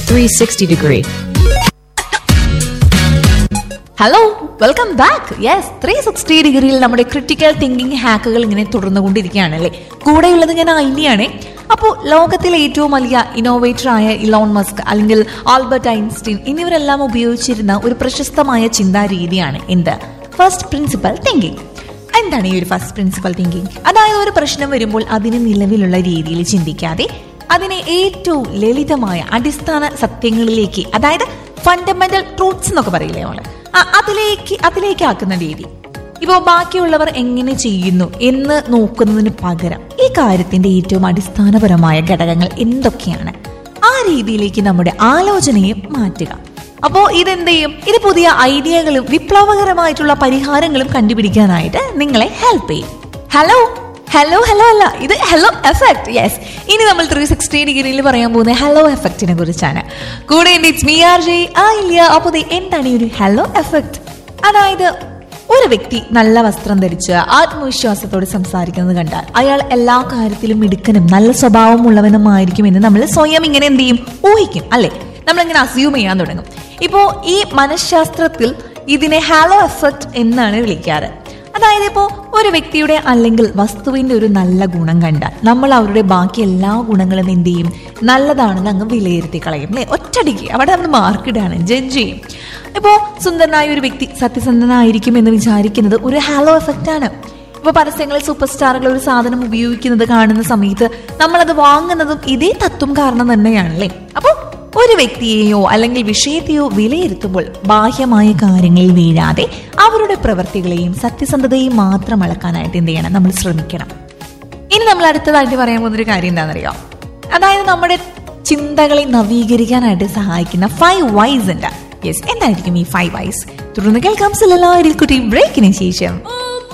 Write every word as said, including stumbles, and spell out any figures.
three sixty degree. Hello, welcome back. Yes, three sixty ഡിഗ്രിയിൽ നമ്മുടെ critical thinking ഹാക്കുകൾ ഇങ്ങനെ തുടർന്നുകൊണ്ടിരിക്കുകയാണല്ലേ. കൂടെയുള്ളത് ഞാൻ ഐനിയാണേ. അപ്പോൾ ലോകത്തിലെ ഏറ്റവും വലിയ ഇന്നോവേറ്റർ ആയ ഇലോൺ മസ്ക് അല്ലെങ്കിൽ ആൽബർട്ട് ഐൻസ്റ്റീൻ എന്നിവരെല്ലാം ഉപയോഗിച്ചിരുന്ന ഒരു പ്രശസ്തമായ ചിന്താരീതിയാണ് എന്ത്? First principal thinking. എന്താണ് ഈ ഒരു ഫസ്റ്റ് പ്രിൻസിപ്പൽ തിങ്കിങ്? അതായത് ഒരു പ്രശ്നം വരുമ്പോൾ അതിന് നിലവിലുള്ള രീതിയിൽ ചിന്തിക്കാതെ അതിനെ ഏറ്റവും ലളിതമായ അടിസ്ഥാന സത്യങ്ങളിലേക്ക്, അതായത് ഫണ്ടമെന്റൽ ട്രൂത്ത്സ് എന്നൊക്കെ പറയില്ലേ നമ്മള്, അതിലേക്ക് അതിലേക്ക് ആക്കുന്ന രീതി. ഇപ്പോ ബാക്കിയുള്ളവർ എങ്ങനെ ചെയ്യുന്നു എന്ന് നോക്കുന്നതിന് പകരം ഈ കാര്യത്തിന്റെ ഏറ്റവും അടിസ്ഥാനപരമായ ഘടകങ്ങൾ എന്തൊക്കെയാണ്, ആ രീതിയിലേക്ക് നമ്മുടെ ആലോചനയെ മാറ്റുക. അപ്പോ ഇതെന്ത് ചെയ്യും? ഇത് പുതിയ ഐഡിയകളും വിപ്ലവകരമായിട്ടുള്ള പരിഹാരങ്ങളും കണ്ടുപിടിക്കാനായിട്ട് നിങ്ങളെ ഹെൽപ്പ് ചെയ്യും. ഹലോ ഹലോ ഹലോ അല്ല, ഇത് ഹലോ എഫക്ട്. യെസ്, ഇനി നമ്മൾ ത്രീ സിക്സ്റ്റി ഡിഗ്രിയിൽ പറയാൻ പോകുന്ന ഹലോ എഫക്റ്റിനെ കുറിച്ചാണ്. കൂടെ ഇറ്റ്സ് മീ ആർ ജെ ആയില്ല. അപ്പോൾ എന്താണ് ഈ ഒരു ഹലോ എഫക്ട്? അതായത് ഒരു വ്യക്തി നല്ല വസ്ത്രം ധരിച്ച് ആത്മവിശ്വാസത്തോടെ സംസാരിക്കുന്നത് കണ്ടാൽ അയാൾ എല്ലാ കാര്യത്തിലും മിടുക്കനും നല്ല സ്വഭാവമുള്ളവനുമായിരിക്കും എന്ന് നമ്മൾ സ്വയം ഇങ്ങനെ എന്ത് ചെയ്യും? ഊഹിക്കും അല്ലെ? നമ്മളിങ്ങനെ അസ്യൂം ചെയ്യാൻ തുടങ്ങും. ഇപ്പോ ഈ മനഃശാസ്ത്രത്തിൽ ഇതിനെ ഹാലോ എഫക്ട് എന്നാണ് വിളിക്കാറ്. അതായത് ഇപ്പോൾ ഒരു വ്യക്തിയുടെ അല്ലെങ്കിൽ വസ്തുവിന്റെ ഒരു നല്ല ഗുണം കണ്ടാൽ നമ്മൾ അവരുടെ ബാക്കി എല്ലാ ഗുണങ്ങളും എന്ത് ചെയ്യും? നല്ലതാണെന്ന് അങ്ങ് വിലയിരുത്തി കളയും അല്ലെ? ഒറ്റടിക്ക് അവിടെ നമ്മൾ മാർക്കിടാണ്, ജഡ്ജ് ചെയ്യും. ഇപ്പോൾ സുന്ദരനായ ഒരു വ്യക്തി സത്യസന്ധനായിരിക്കും എന്ന് വിചാരിക്കുന്നത് ഒരു ഹാലോ എഫക്റ്റ് ആണ്. ഇപ്പൊ പരസ്യങ്ങളിൽ സൂപ്പർ സ്റ്റാറുകൾ ഒരു സാധനം ഉപയോഗിക്കുന്നത് കാണുന്ന സമയത്ത് നമ്മളത് വാങ്ങുന്നതും ഇതേ തത്വം കാരണം തന്നെയാണല്ലേ. അപ്പോൾ ഒരു വ്യക്തിയെയോ അല്ലെങ്കിൽ വിഷയത്തെയോ വിലയിരുത്തുമ്പോൾ ബാഹ്യമായ കാര്യങ്ങളിൽ വീഴാതെ അവരുടെ പ്രവൃത്തികളെയും സത്യസന്ധതയും മാത്രം അളക്കാനായിട്ട് എന്ത് ചെയ്യണം? നമ്മൾ ശ്രമിക്കണം. ഇനി നമ്മൾ അടുത്തതായിട്ട് പറയാൻ പോകുന്നൊരു കാര്യം എന്താണെന്നറിയോ? അതായത് നമ്മുടെ ചിന്തകളെ നവീകരിക്കാനായിട്ട് സഹായിക്കുന്ന ഫൈവ് വൈസ് ഉണ്ട്. യെസ്, എന്തായിരിക്കും ഈ ഫൈവ് വൈസ്? തുടർന്ന് കേൾക്കാം. കുട്ടി ബ്രേക്കിന് ശേഷം